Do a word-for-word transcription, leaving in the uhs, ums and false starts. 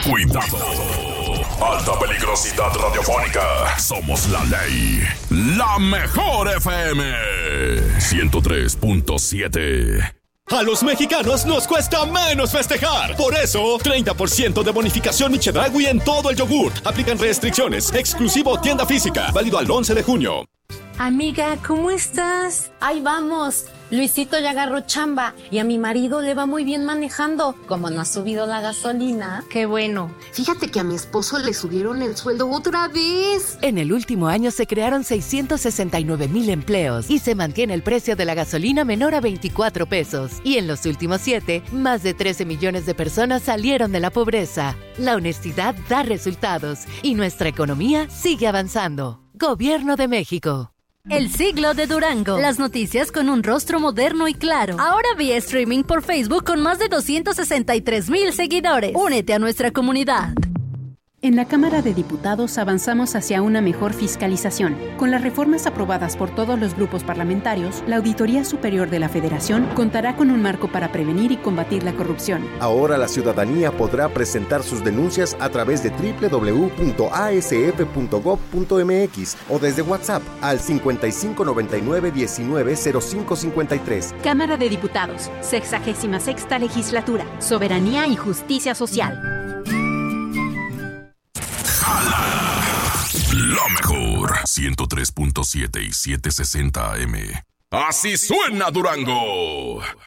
Cuidado. Alta peligrosidad radiofónica. Somos la ley. La mejor F M. ciento tres punto siete. A los mexicanos nos cuesta menos festejar. Por eso, treinta por ciento de bonificación Chedraui en todo el yogurt. Aplican restricciones. Exclusivo tienda física. Válido al once de junio. Amiga, ¿cómo estás? Ahí vamos. Luisito ya agarró chamba y a mi marido le va muy bien manejando. Como no ha subido la gasolina. Qué bueno. Fíjate que a mi esposo le subieron el sueldo otra vez. En el último año se crearon seiscientos sesenta y nueve mil empleos y se mantiene el precio de la gasolina menor a veinticuatro pesos. Y en los últimos siete, más de trece millones de personas salieron de la pobreza. La honestidad da resultados y nuestra economía sigue avanzando. Gobierno de México. El siglo de Durango. Las noticias con un rostro moderno y claro. Ahora vía streaming por Facebook con más de doscientos sesenta y tres mil seguidores. Únete a nuestra comunidad. En la Cámara de Diputados avanzamos hacia una mejor fiscalización. Con las reformas aprobadas por todos los grupos parlamentarios, la Auditoría Superior de la Federación contará con un marco para prevenir y combatir la corrupción. Ahora la ciudadanía podrá presentar sus denuncias a través de doble u doble u doble u punto a s f punto gob punto m x o desde WhatsApp al cincuenta y cinco noventa y nueve diecinueve cero cinco cincuenta y tres. Cámara de Diputados, sexagésima sexta Legislatura, Soberanía y Justicia Social. La mejor. ciento tres punto siete y setecientos sesenta A M. Así suena Durango.